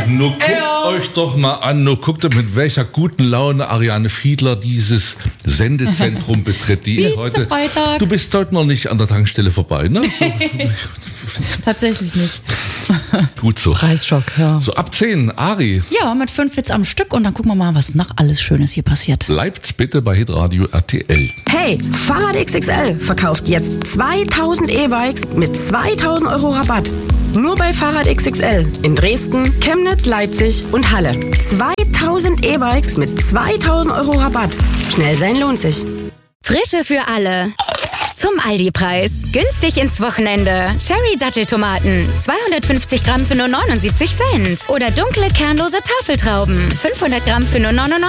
Nur guckt euch doch mal an, guckt mit welcher guten Laune Ariane Fiedler dieses Sendezentrum betritt. Du bist heute noch nicht an der Tankstelle vorbei, ne? So. Tatsächlich nicht. Gut so. Preisschock, ja. So ab 10, Ari. Ja, mit 5 Hits am Stück und dann gucken wir mal, was noch alles Schönes hier passiert. Bleibt bitte bei Hitradio RTL. Hey, Fahrrad XXL verkauft jetzt 2000 E-Bikes mit 2000 Euro Rabatt. Nur bei Fahrrad XXL in Dresden, Chemnitz, Leipzig und Halle. 2000 E-Bikes mit 2000 Euro Rabatt. Schnell sein lohnt sich. Frische für alle. Zum Aldi-Preis. Günstig ins Wochenende. Cherry-Datteltomaten. 250 Gramm für nur 79 Cent. Oder dunkle, kernlose Tafeltrauben. 500 Gramm für nur 99